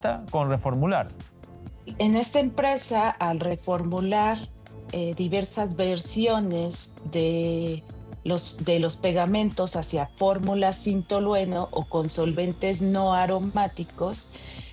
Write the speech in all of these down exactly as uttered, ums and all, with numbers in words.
con reformular. En esta empresa, al reformular eh, diversas versiones de los, de los pegamentos hacia fórmulas sin tolueno o con solventes no aromáticos,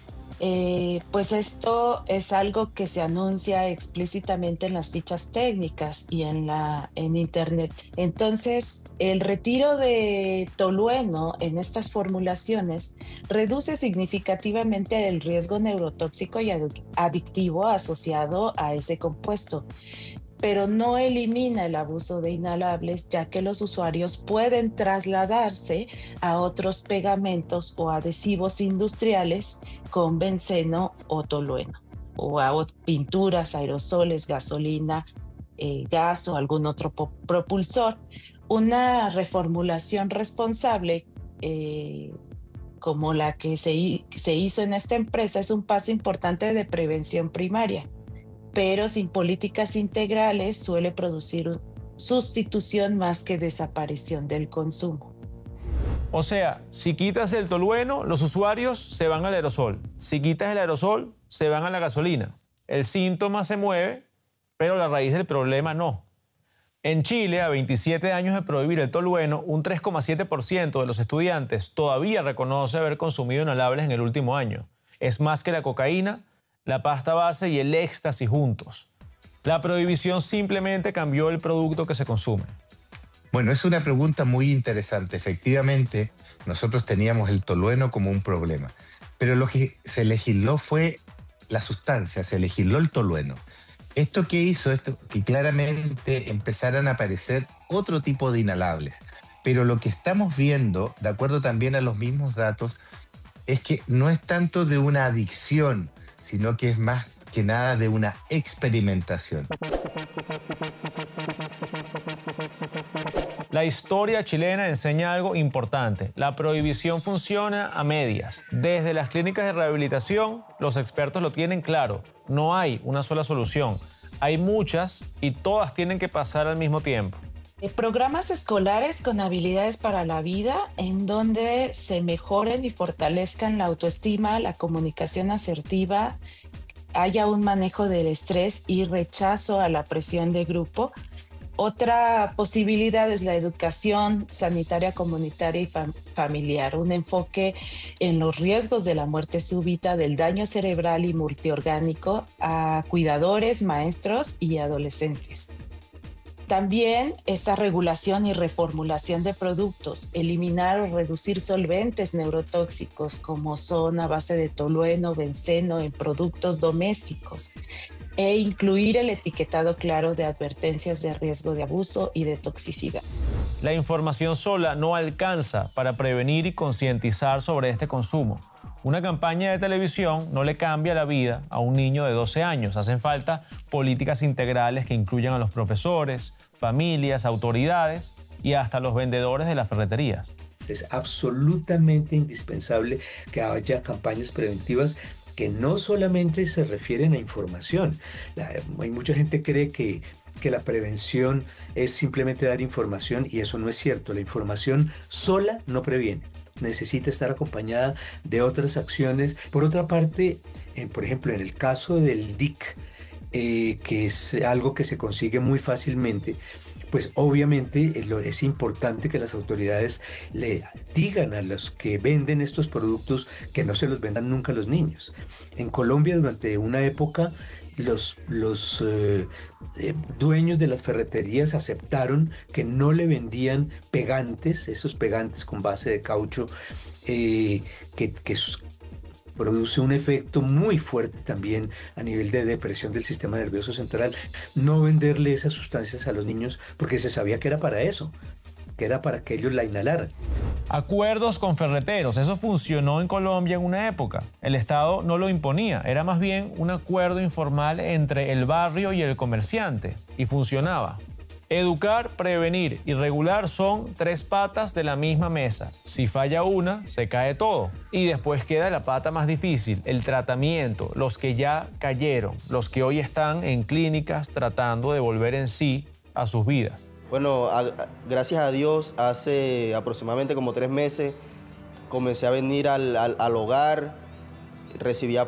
eh, pues esto es algo que se anuncia explícitamente en las fichas técnicas y en, la, en internet. Entonces, el retiro de tolueno en estas formulaciones reduce significativamente el riesgo neurotóxico y adictivo asociado a ese compuesto, pero no elimina el abuso de inhalables, ya que los usuarios pueden trasladarse a otros pegamentos o adhesivos industriales con benceno o tolueno, o a pinturas, aerosoles, gasolina, eh, gas o algún otro propulsor. Una reformulación responsable eh, como la que se, se hizo en esta empresa es un paso importante de prevención primaria, pero sin políticas integrales suele producir sustitución más que desaparición del consumo. O sea, si quitas el tolueno, los usuarios se van al aerosol. Si quitas el aerosol, se van a la gasolina. El síntoma se mueve, pero la raíz del problema no. En Chile, a veintisiete años de prohibir el tolueno, un tres coma siete por ciento de los estudiantes todavía reconoce haber consumido inhalables en el último año. Es más que la cocaína, la pasta base y el éxtasis juntos. La prohibición simplemente cambió el producto que se consume. Bueno, es una pregunta muy interesante. Efectivamente, nosotros teníamos el tolueno como un problema, pero lo que se legisló fue la sustancia, se legisló el tolueno. ¿Esto qué hizo? Esto, que claramente empezaran a aparecer otro tipo de inhalables. Pero lo que estamos viendo, de acuerdo también a los mismos datos, es que no es tanto de una adicción, sino que es más que nada de una experimentación. La historia chilena enseña algo importante. La prohibición funciona a medias. Desde las clínicas de rehabilitación, los expertos lo tienen claro. No hay una sola solución. Hay muchas y todas tienen que pasar al mismo tiempo. Programas escolares con habilidades para la vida en donde se mejoren y fortalezcan la autoestima, la comunicación asertiva, haya un manejo del estrés y rechazo a la presión de grupo. Otra posibilidad es la educación sanitaria comunitaria y fam- familiar, un enfoque en los riesgos de la muerte súbita, del daño cerebral y multiorgánico a cuidadores, maestros y adolescentes. También esta regulación y reformulación de productos, eliminar o reducir solventes neurotóxicos como son a base de tolueno, benceno en productos domésticos e incluir el etiquetado claro de advertencias de riesgo de abuso y de toxicidad. La información sola no alcanza para prevenir y concientizar sobre este consumo. Una campaña de televisión no le cambia la vida a un niño de doce años. Hacen falta políticas integrales que incluyan a los profesores, familias, autoridades y hasta los vendedores de las ferreterías. Es absolutamente indispensable que haya campañas preventivas que no solamente se refieren a información. La, hay mucha gente que cree que, que la prevención es simplemente dar información y eso no es cierto. La información sola no previene. Necesita estar acompañada de otras acciones. Por otra parte, eh, por ejemplo, en el caso del D I C, eh, que es algo que se consigue muy fácilmente, pues obviamente es importante que las autoridades le digan a los que venden estos productos que no se los vendan nunca a los niños. En Colombia, durante una época, los, los eh, eh, dueños de las ferreterías aceptaron que no le vendían pegantes, esos pegantes con base de caucho, eh, que, que produce un efecto muy fuerte también a nivel de depresión del sistema nervioso central. No venderle esas sustancias a los niños porque se sabía que era para eso, que era para que ellos la inhalaran. Acuerdos con ferreteros, eso funcionó en Colombia en una época. El Estado no lo imponía, era más bien un acuerdo informal entre el barrio y el comerciante, y funcionaba. Educar, prevenir y regular son tres patas de la misma mesa. Si falla una, se cae todo. Y después queda la pata más difícil, el tratamiento, los que ya cayeron, los que hoy están en clínicas tratando de volver en sí a sus vidas. Bueno, a, a, gracias a Dios, hace aproximadamente como tres meses comencé a venir al, al, al hogar recibía